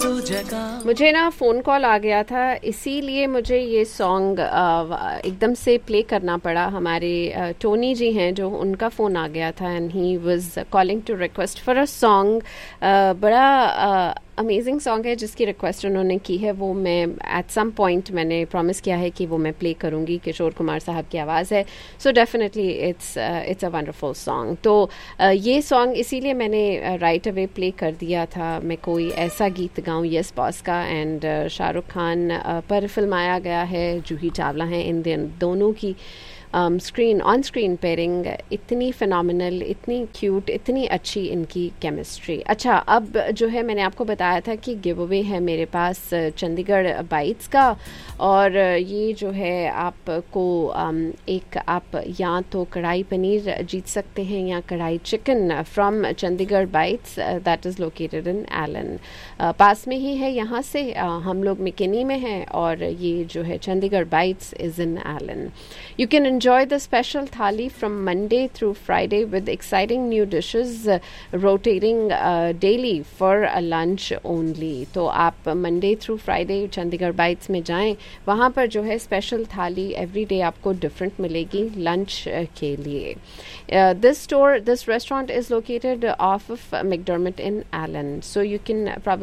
मुझे ना phone call आ गया था, इसीलिए मुझे ये सॉन्ग एकदम से प्ले करना पड़ा। हमारे टोनी जी हैं जो, उनका फ़ोन आ गया था and he was calling to request for a song. बड़ा अमेजिंग सॉन्ग है जिसकी रिक्वेस्ट उन्होंने की है, वो मैं एट सम पॉइंट मैंने प्रॉमिस किया है कि वो मैं प्ले करूँगी। किशोर कुमार साहब की आवाज़ है, so definitely it's a wonderful song. तो ये सॉन्ग इसीलिए मैंने राइट अवे प्ले कर दिया था। मैं कोई ऐसा गीत गाऊं यस बॉस का, एंड शाहरुख खान पर फिल्माया गया है, जूही चावला हैं इन दोनों की स्क्रीन ऑन स्क्रीन पेयरिंग इतनी फिनोमिनल, इतनी क्यूट, इतनी अच्छी इनकी केमिस्ट्री। अच्छा, अब जो है मैंने आपको बताया था कि गिव अवे है मेरे पास चंडीगढ़ बाइट्स का, और ये जो है आपको एक आप या तो कढ़ाई पनीर जीत सकते हैं या कढ़ाई chicken from Chandigarh bytes that is located in Elon. पास में ही है यहाँ से, हम लोग मिकेनी में हैं, और ये जो है Chandigarh bytes is in Elon. You can enjoy the special thali from Monday through Friday with exciting new dishes rotating daily for a lunch only. तो आप Monday through Friday Chandigarh bytes में जाएं, वहाँ पर जो है स्पेशल थाली एवरी डे आपको डिफरेंट मिलेगी लंच के लिए। This restaurant is located off of McDermott in Allen, so you can probably